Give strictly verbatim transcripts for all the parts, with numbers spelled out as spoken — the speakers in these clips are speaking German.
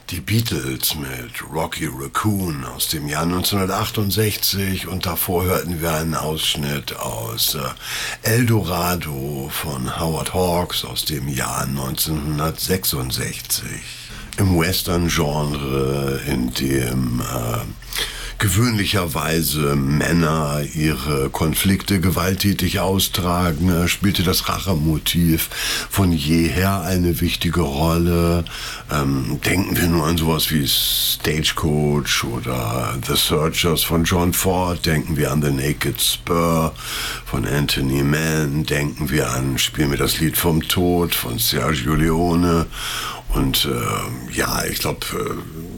Die Beatles mit Rocky Raccoon aus dem Jahr neunzehnhundertachtundsechzig und davor hörten wir einen Ausschnitt aus äh, El Dorado von Howard Hawks aus dem Jahr neunzehnhundertsechsundsechzig. Im Western-Genre, in dem äh, gewöhnlicherweise Männer ihre Konflikte gewalttätig austragen, spielte das Rachemotiv von jeher eine wichtige Rolle. Ähm, denken wir nur an sowas wie Stagecoach oder The Searchers von John Ford, denken wir an The Naked Spur von Anthony Mann, denken wir an Spiel mir das Lied vom Tod von Sergio Leone und äh, ja, ich glaube, äh,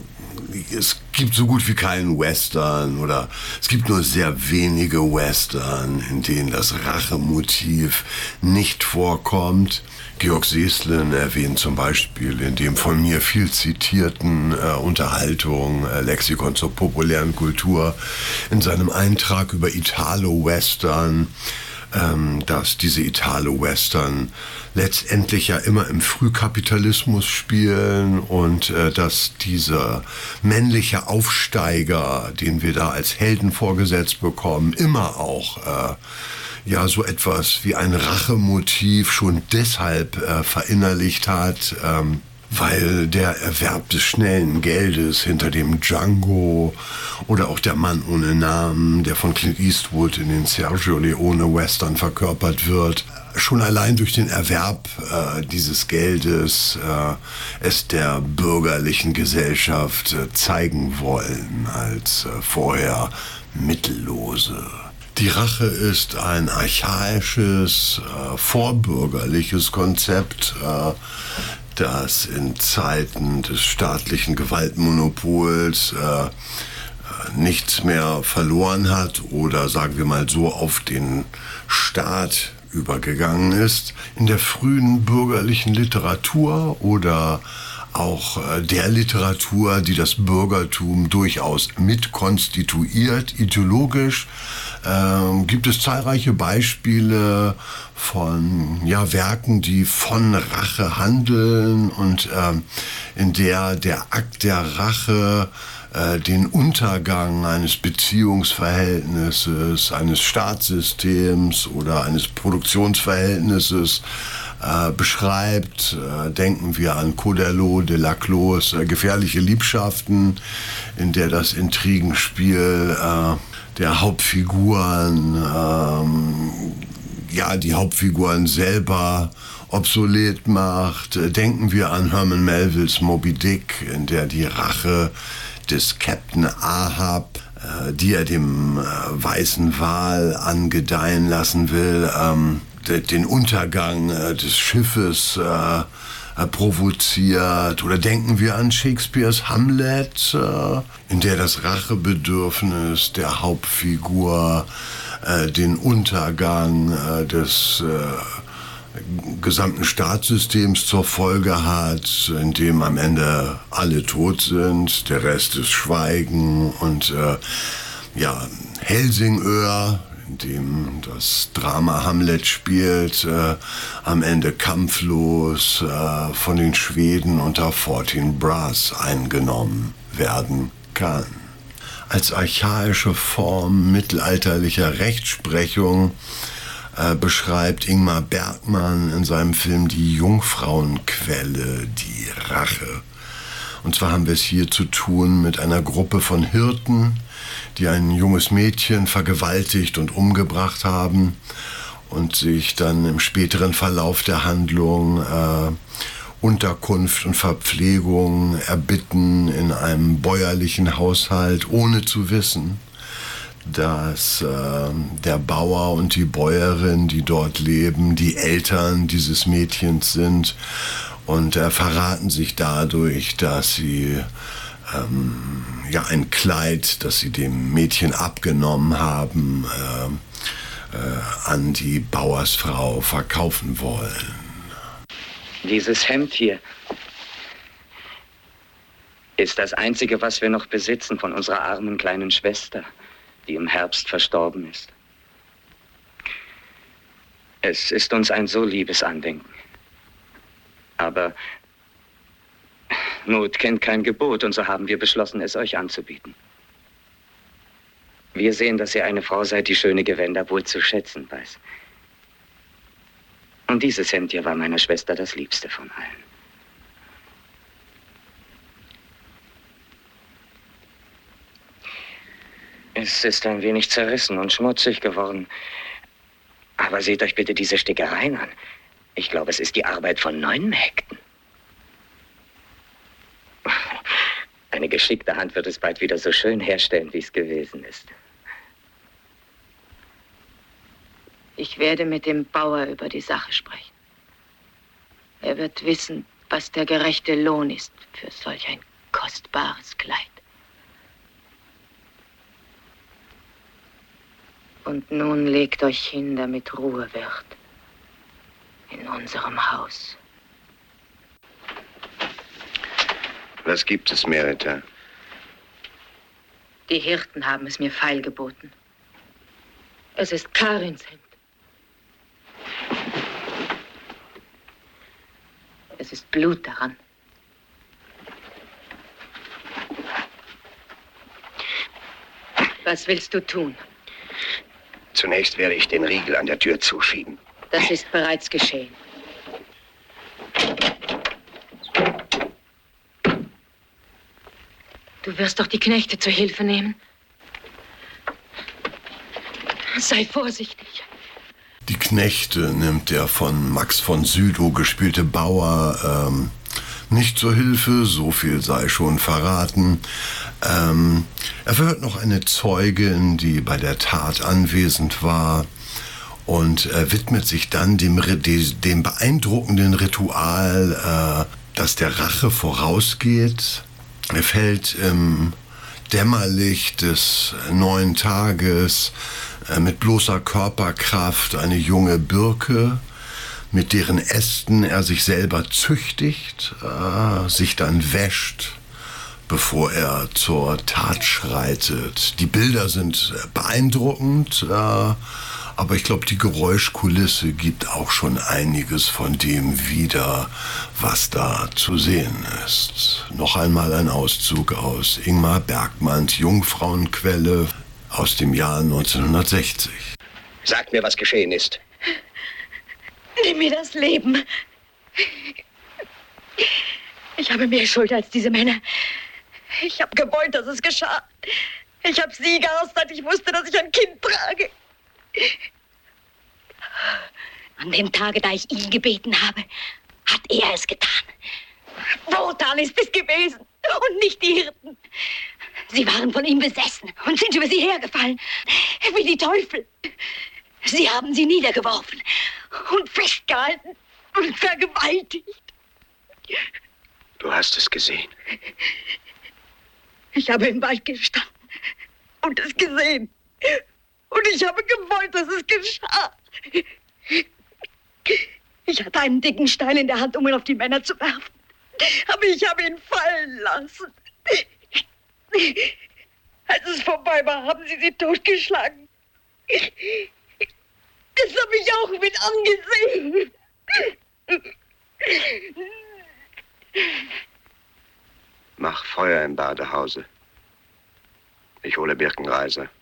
es gibt so gut wie keinen Western oder es gibt nur sehr wenige Western, in denen das Rachemotiv nicht vorkommt. Georg Seslin erwähnt zum Beispiel in dem von mir viel zitierten äh, Unterhaltung, äh, Lexikon zur populären Kultur, in seinem Eintrag über Italo-Western, ähm, dass diese Italo-Western letztendlich ja immer im Frühkapitalismus spielen und äh, dass dieser männliche Aufsteiger, den wir da als Helden vorgesetzt bekommen, immer auch äh, ja so etwas wie ein Rachemotiv schon deshalb äh, verinnerlicht hat, ähm, weil der Erwerb des schnellen Geldes hinter dem Django oder auch der Mann ohne Namen, der von Clint Eastwood in den Sergio Leone Western verkörpert wird, schon allein durch den Erwerb äh, dieses Geldes äh, es der bürgerlichen Gesellschaft äh, zeigen wollen als äh, vorher Mittellose. Die Rache ist ein archaisches, äh, vorbürgerliches Konzept, äh, das in Zeiten des staatlichen Gewaltmonopols äh, nichts mehr verloren hat oder sagen wir mal so auf den Staat übergegangen ist. In der frühen bürgerlichen Literatur oder auch äh, der Literatur, die das Bürgertum durchaus mitkonstituiert, ideologisch, äh, gibt es zahlreiche Beispiele von ja, Werken, die von Rache handeln und äh, in der der Akt der Rache äh, den Untergang eines Beziehungsverhältnisses, eines Staatssystems oder eines Produktionsverhältnisses äh, beschreibt. Äh, denken wir an Coderlo de la Clos, äh, Gefährliche Liebschaften, in der das Intrigenspiel äh, der Hauptfiguren ähm, ja, die Hauptfiguren selber obsolet macht. Denken wir an Herman Melvilles Moby Dick, in der die Rache des Captain Ahab, äh, die er dem äh, weißen Wal angedeihen lassen will, ähm, de, den Untergang äh, des Schiffes äh, äh, provoziert. Oder denken wir an Shakespeares Hamlet, äh, in der das Rachebedürfnis der Hauptfigur den Untergang äh, des äh, gesamten Staatssystems zur Folge hat, in dem am Ende alle tot sind, der Rest ist Schweigen und äh, ja, Helsingör, in dem das Drama Hamlet spielt, äh, am Ende kampflos äh, von den Schweden unter vierzehn Brass eingenommen werden kann. Als archaische Form mittelalterlicher Rechtsprechung äh, beschreibt Ingmar Bergman in seinem Film Die Jungfrauenquelle die Rache. Und zwar haben wir es hier zu tun mit einer Gruppe von Hirten, die ein junges Mädchen vergewaltigt und umgebracht haben und sich dann im späteren Verlauf der Handlung äh, Unterkunft und Verpflegung erbitten in einem bäuerlichen Haushalt, ohne zu wissen, dass äh, der Bauer und die Bäuerin, die dort leben, die Eltern dieses Mädchens sind und äh, verraten sich dadurch, dass sie ähm, ja, ein Kleid, das sie dem Mädchen abgenommen haben, äh, äh, an die Bauersfrau verkaufen wollen. Dieses Hemd hier ist das Einzige, was wir noch besitzen von unserer armen kleinen Schwester, die im Herbst verstorben ist. Es ist uns ein so liebes Andenken. Aber Not kennt kein Gebot und so haben wir beschlossen, es euch anzubieten. Wir sehen, dass ihr eine Frau seid, die schöne Gewänder wohl zu schätzen weiß. Und dieses Hemd hier war meiner Schwester das Liebste von allen. Es ist ein wenig zerrissen und schmutzig geworden. Aber seht euch bitte diese Stickereien an. Ich glaube, es ist die Arbeit von neun Mägden. Eine geschickte Hand wird es bald wieder so schön herstellen, wie es gewesen ist. Ich werde mit dem Bauer über die Sache sprechen. Er wird wissen, was der gerechte Lohn ist für solch ein kostbares Kleid. Und nun legt euch hin, damit Ruhe wird. In unserem Haus. Was gibt es, Merita? Die Hirten haben es mir feilgeboten. Es ist Karins Hemd. Es ist Blut daran. Was willst du tun? Zunächst werde ich den Riegel an der Tür zuschieben. Das ist bereits geschehen. Du wirst doch die Knechte zur Hilfe nehmen. Sei vorsichtig. Die Knechte nimmt der von Max von Sydow gespielte Bauer ähm, nicht zur Hilfe, so viel sei schon verraten. Ähm, er verhört noch eine Zeugin, die bei der Tat anwesend war, und er widmet sich dann dem, dem beeindruckenden Ritual, äh, das der Rache vorausgeht. Er fällt im Dämmerlicht des neuen Tages äh, mit bloßer Körperkraft eine junge Birke, mit deren Ästen er sich selber züchtigt, äh, sich dann wäscht, bevor er zur Tat schreitet. Die Bilder sind beeindruckend, äh, aber ich glaube, die Geräuschkulisse gibt auch schon einiges von dem wieder, was da zu sehen ist. Noch einmal ein Auszug aus Ingmar Bergmanns Jungfrauenquelle aus dem Jahr neunzehnhundertsechzig. Sag mir, was geschehen ist. Nimm mir das Leben. Ich habe mehr Schuld als diese Männer. Ich habe gewollt, dass es geschah. Ich habe sie gehasst, seit ich wusste, dass ich ein Kind trage. An dem Tage, da ich ihn gebeten habe, hat er es getan. Wotan ist es gewesen und nicht die Hirten. Sie waren von ihm besessen und sind über sie hergefallen, wie die Teufel. Sie haben sie niedergeworfen und festgehalten und vergewaltigt. Du hast es gesehen. Ich habe im Wald gestanden und es gesehen. Und ich habe gewollt, dass es geschah. Ich hatte einen dicken Stein in der Hand, um ihn auf die Männer zu werfen. Aber ich habe ihn fallen lassen. Als es vorbei war, haben sie sie totgeschlagen. Das habe ich auch mit angesehen. Mach Feuer im Badehause. Ich hole Birkenreiser.